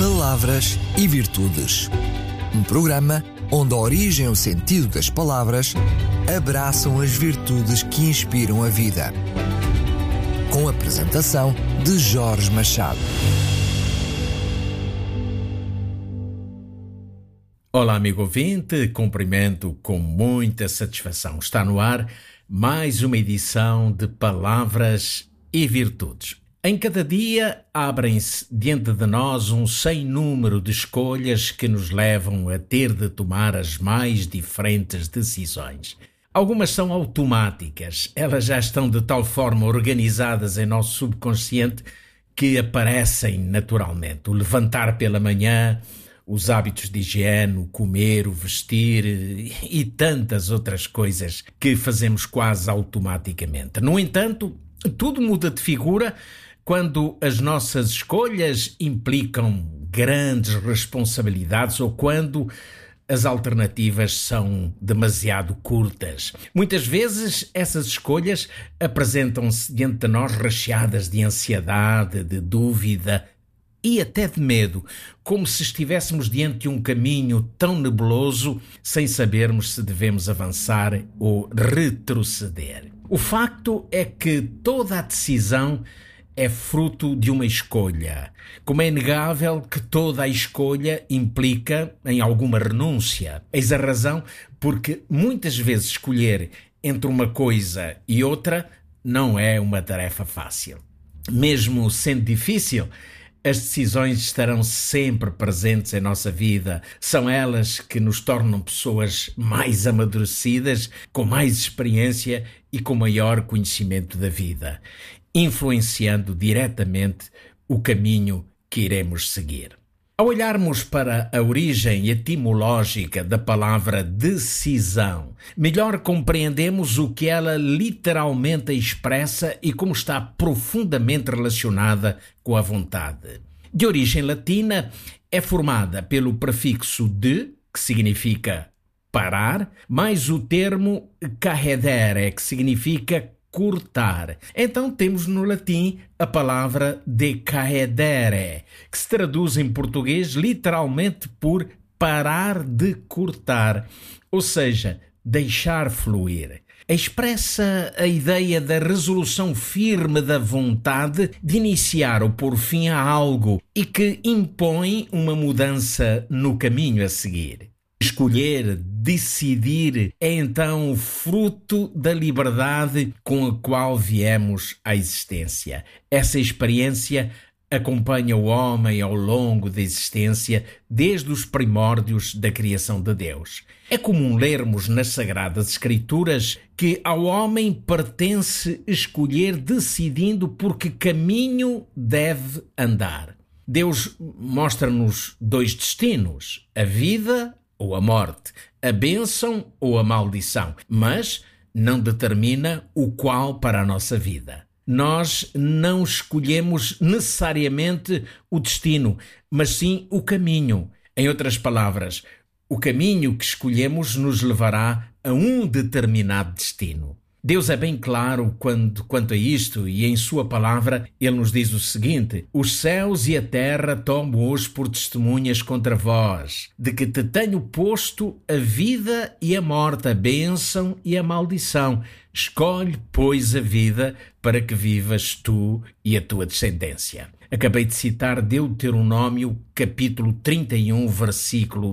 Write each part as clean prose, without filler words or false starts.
Palavras e Virtudes. Um programa onde a origem e o sentido das palavras abraçam as virtudes que inspiram a vida. Com a apresentação de Jorge Machado. Olá, amigo ouvinte, cumprimento com muita satisfação. Está no ar mais uma edição de Palavras e Virtudes. Em cada dia abrem-se diante de nós um sem número de escolhas que nos levam a ter de tomar as mais diferentes decisões. Algumas são automáticas, elas já estão de tal forma organizadas em nosso subconsciente que aparecem naturalmente. O levantar pela manhã, os hábitos de higiene, o comer, o vestir e tantas outras coisas que fazemos quase automaticamente. No entanto, tudo muda de figura quando as nossas escolhas implicam grandes responsabilidades ou quando as alternativas são demasiado curtas. Muitas vezes essas escolhas apresentam-se diante de nós recheadas de ansiedade, de dúvida e até de medo, como se estivéssemos diante de um caminho tão nebuloso sem sabermos se devemos avançar ou retroceder. O facto é que toda a decisão é fruto de uma escolha. Como é inegável que toda a escolha implica em alguma renúncia. Eis a razão porque muitas vezes escolher entre uma coisa e outra não é uma tarefa fácil. Mesmo sendo difícil, as decisões estarão sempre presentes em nossa vida. São elas que nos tornam pessoas mais amadurecidas, com mais experiência e com maior conhecimento da vida, influenciando diretamente o caminho que iremos seguir. Ao olharmos para a origem etimológica da palavra decisão, melhor compreendemos o que ela literalmente expressa e como está profundamente relacionada com a vontade. De origem latina, é formada pelo prefixo de, que significa parar, mais o termo cahedere, que significa cortar. Então temos no latim a palavra decaedere, que se traduz em português literalmente por parar de cortar, ou seja, deixar fluir. Expressa a ideia da resolução firme da vontade de iniciar ou pôr fim a algo e que impõe uma mudança no caminho a seguir. Escolher, decidir, é então o fruto da liberdade com a qual viemos à existência. Essa experiência acompanha o homem ao longo da existência, desde os primórdios da criação de Deus. É comum lermos nas Sagradas Escrituras que ao homem pertence escolher decidindo por que caminho deve andar. Deus mostra-nos dois destinos, a vida ou a morte, a bênção ou a maldição, mas não determina o qual para a nossa vida. Nós não escolhemos necessariamente o destino, mas sim o caminho. Em outras palavras, o caminho que escolhemos nos levará a um determinado destino. Deus é bem claro quanto a isto e em sua palavra ele nos diz o seguinte: os céus e a terra tomo hoje por testemunhas contra vós, de que te tenho posto a vida e a morte, a bênção e a maldição. Escolhe, pois, a vida para que vivas tu e a tua descendência. Acabei de citar Deuteronômio, capítulo 31, versículo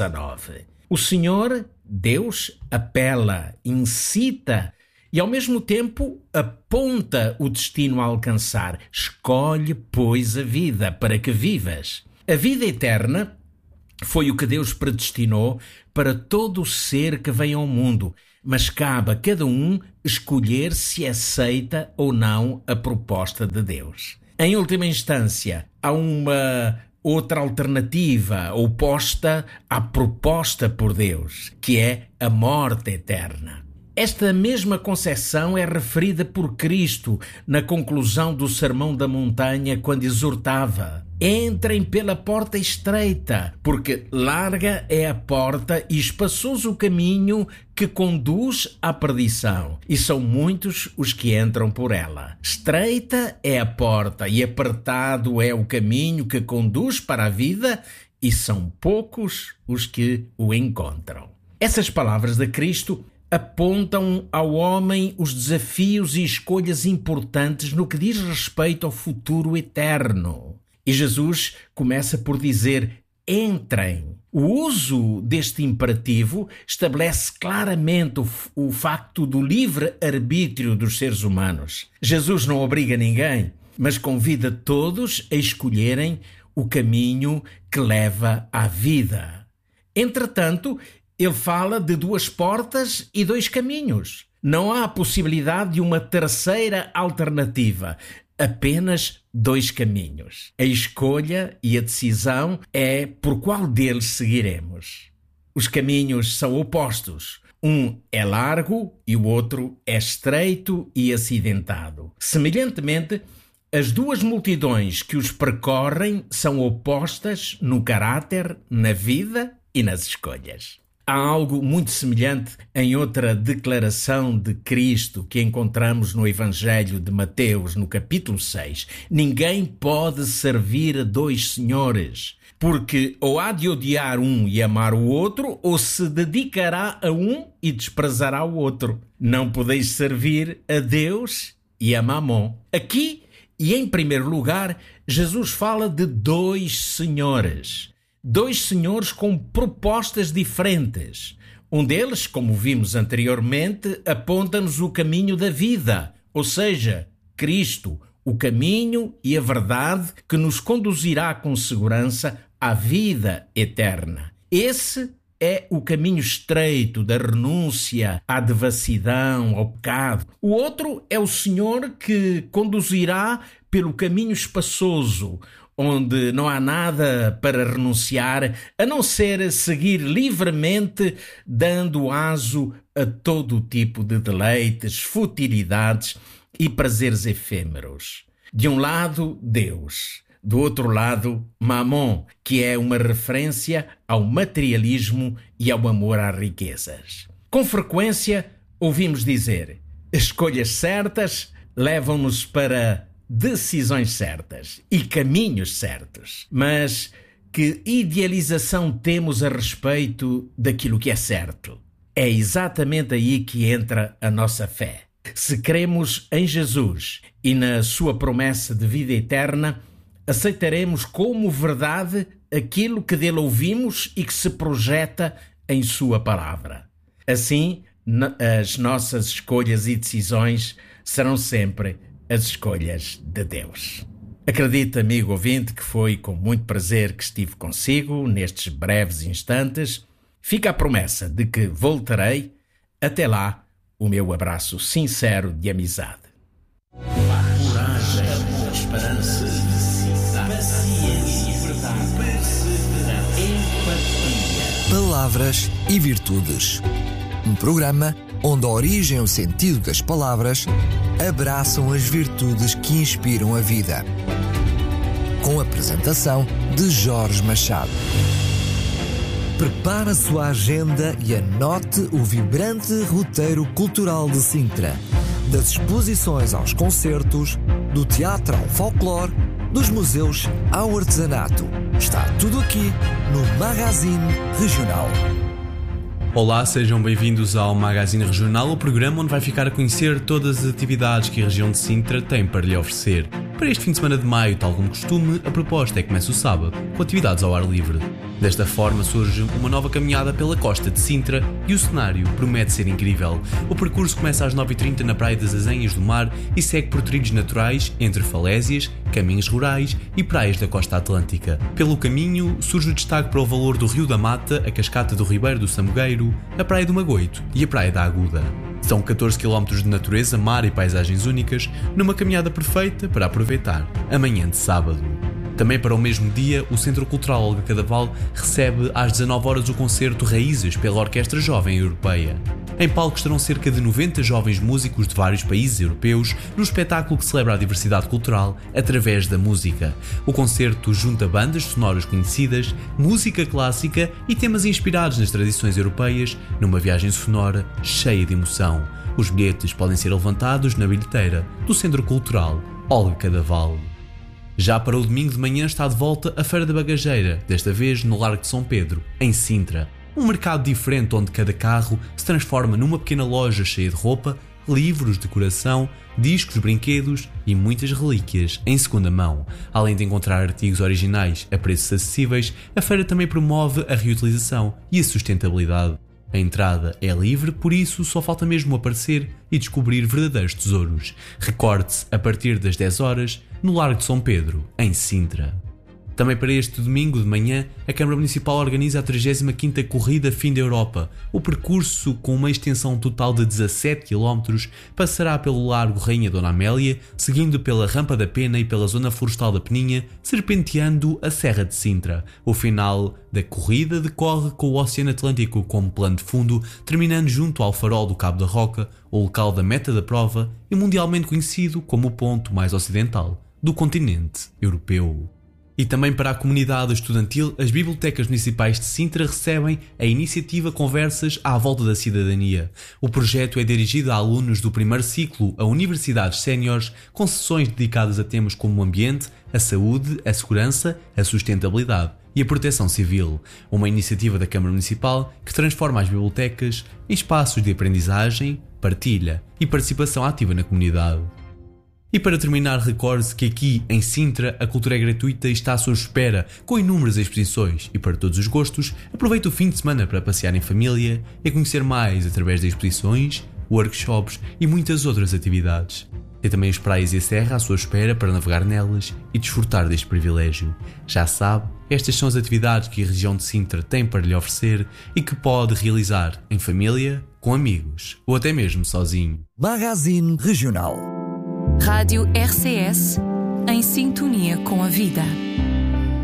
19. O Senhor, Deus, apela, incita e ao mesmo tempo aponta o destino a alcançar. Escolhe, pois, a vida para que vivas. A vida eterna foi o que Deus predestinou para todo o ser que vem ao mundo, mas cabe a cada um escolher se aceita ou não a proposta de Deus. Em última instância, há uma outra alternativa oposta à proposta por Deus, que é a morte eterna. Esta mesma concepção é referida por Cristo na conclusão do Sermão da Montanha, quando exortava: Entrem pela porta estreita, porque larga é a porta e espaçoso o caminho que conduz à perdição, e são muitos os que entram por ela. Estreita é a porta e apertado é o caminho que conduz para a vida, e são poucos os que o encontram. Essas palavras de Cristo apontam ao homem os desafios e escolhas importantes no que diz respeito ao futuro eterno. E Jesus começa por dizer: entrem. O uso deste imperativo estabelece claramente o facto do livre-arbítrio dos seres humanos. Jesus não obriga ninguém, mas convida todos a escolherem o caminho que leva à vida. Entretanto, ele fala de 2 portas e 2 caminhos. Não há a possibilidade de uma terceira alternativa. Apenas 2 caminhos. A escolha e a decisão é por qual deles seguiremos. Os caminhos são opostos. Um é largo e o outro é estreito e acidentado. Semelhantemente, as 2 multidões que os percorrem são opostas no caráter, na vida e nas escolhas. Há algo muito semelhante em outra declaração de Cristo que encontramos no Evangelho de Mateus, no capítulo 6. Ninguém pode servir a 2 senhores, porque ou há de odiar um e amar o outro, ou se dedicará a um e desprezará o outro. Não podeis servir a Deus e a Mamon. Aqui, e em primeiro lugar, Jesus fala de 2 senhores. 2 senhores com propostas diferentes. Um deles, como vimos anteriormente, aponta-nos o caminho da vida, ou seja, Cristo, o caminho e a verdade que nos conduzirá com segurança à vida eterna. Esse é o caminho estreito da renúncia à devassidão, ao pecado. O outro é o Senhor que conduzirá pelo caminho espaçoso, onde não há nada para renunciar, a não ser seguir livremente, dando aso a todo tipo de deleites, futilidades e prazeres efêmeros. De um lado, Deus. Do outro lado, Mamon, que é uma referência ao materialismo e ao amor às riquezas. Com frequência, ouvimos dizer: escolhas certas levam-nos para decisões certas e caminhos certos. Mas que idealização temos a respeito daquilo que é certo? É exatamente aí que entra a nossa fé. Se cremos em Jesus e na sua promessa de vida eterna, aceitaremos como verdade aquilo que dele ouvimos e que se projeta em sua palavra. Assim, as nossas escolhas e decisões serão sempre as escolhas de Deus. Acredito, amigo ouvinte, que foi com muito prazer que estive consigo nestes breves instantes. Fica a promessa de que voltarei. Até lá, o meu abraço sincero de amizade. Coragem, esperança, paciência, perseverança, empatia. Palavras e Virtudes. Um programa onde a origem e o sentido das palavras abraçam as virtudes que inspiram a vida. Com a apresentação de Jorge Machado. Prepare a sua agenda e anote o vibrante roteiro cultural de Sintra. Das exposições aos concertos, do teatro ao folclore, dos museus ao artesanato. Está tudo aqui no Magazine Regional. Olá, sejam bem-vindos ao Magazine Regional, o programa onde vai ficar a conhecer todas as atividades que a região de Sintra tem para lhe oferecer. Para este fim de semana de maio, tal como costume, a proposta é que comece o sábado, com atividades ao ar livre. Desta forma surge uma nova caminhada pela costa de Sintra e o cenário promete ser incrível. O percurso começa às 9h30 na Praia das Azenhas do Mar e segue por trilhos naturais entre falésias, caminhos rurais e praias da costa atlântica. Pelo caminho surge o destaque para o valor do Rio da Mata, a cascata do Ribeiro do Samugueiro, a Praia do Magoito e a Praia da Aguda. São 14 km de natureza, mar e paisagens únicas, numa caminhada perfeita para aproveitar amanhã de sábado. Também para o mesmo dia, o Centro Cultural Olga Cadaval recebe às 19 horas o concerto Raízes pela Orquestra Jovem Europeia. Em palco estarão cerca de 90 jovens músicos de vários países europeus no espetáculo que celebra a diversidade cultural através da música. O concerto junta bandas sonoras conhecidas, música clássica e temas inspirados nas tradições europeias numa viagem sonora cheia de emoção. Os bilhetes podem ser levantados na bilheteira do Centro Cultural Olga Cadaval. Já para o domingo de manhã está de volta a Feira da Bagageira, desta vez no Largo de São Pedro, em Sintra. Um mercado diferente onde cada carro se transforma numa pequena loja cheia de roupa, livros, decoração, discos, brinquedos e muitas relíquias em segunda mão. Além de encontrar artigos originais a preços acessíveis, a feira também promove a reutilização e a sustentabilidade. A entrada é livre, por isso só falta mesmo aparecer e descobrir verdadeiros tesouros. Recorde-se a partir das 10 horas no Largo de São Pedro, em Sintra. Também para este domingo de manhã, a Câmara Municipal organiza a 35ª Corrida Fim da Europa. O percurso, com uma extensão total de 17 km, passará pelo Largo Rainha Dona Amélia, seguindo pela Rampa da Pena e pela Zona Florestal da Peninha, serpenteando a Serra de Sintra. O final da corrida decorre com o Oceano Atlântico como plano de fundo, terminando junto ao farol do Cabo da Roca, o local da meta da prova e mundialmente conhecido como o ponto mais ocidental do continente europeu. E também para a comunidade estudantil, as bibliotecas municipais de Sintra recebem a iniciativa Conversas à Volta da Cidadania. O projeto é dirigido a alunos do primeiro ciclo a universidades séniores, com sessões dedicadas a temas como o ambiente, a saúde, a segurança, a sustentabilidade e a proteção civil. Uma iniciativa da Câmara Municipal que transforma as bibliotecas em espaços de aprendizagem, partilha e participação ativa na comunidade. E para terminar, recorde-se que aqui em Sintra a cultura é gratuita e está à sua espera, com inúmeras exposições. E para todos os gostos, aproveite o fim de semana para passear em família e conhecer mais através de exposições, workshops e muitas outras atividades. Tem também as praias e a serra à sua espera para navegar nelas e desfrutar deste privilégio. Já sabe, estas são as atividades que a região de Sintra tem para lhe oferecer e que pode realizar em família, com amigos ou até mesmo sozinho. Magazine Regional. Rádio RCS, em sintonia com a vida.